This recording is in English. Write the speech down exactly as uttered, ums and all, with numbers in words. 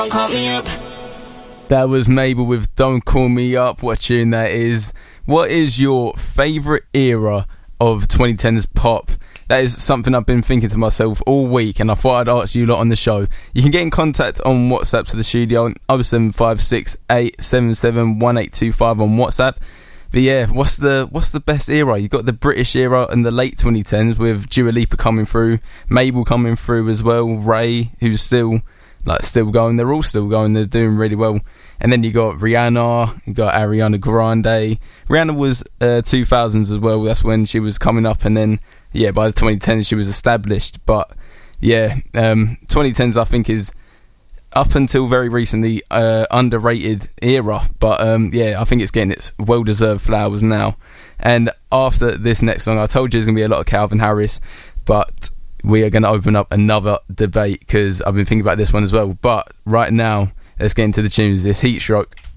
Call me up. That was Mabel with Don't Call Me Up. What tune that is. What is your favourite era of twenty tens pop? That is something I've been thinking to myself all week, and I thought I'd ask you lot on the show. You can get in contact on WhatsApp to the studio on oh seven five six, eight seven seven, one eight two five on WhatsApp. But yeah, what's the what's the best era? You've got the British era and the late twenty tens with Dua Lipa coming through, Mabel coming through as well, Ray, who's still like still going. They're all still going. They're doing really well. And then you got Rihanna, you got Ariana Grande. Rihanna was uh, two thousands as well. That's when she was coming up, and then yeah, by the twenty tens she was established. But yeah, um, twenty tens I think is up until very recently uh, underrated era. But um, yeah, I think it's getting its well-deserved flowers now. And after this next song, I told you there's going to be a lot of Calvin Harris, but we are going to open up another debate because I've been thinking about this one as well. But right now, let's get into the tunes. This Heat Stroke.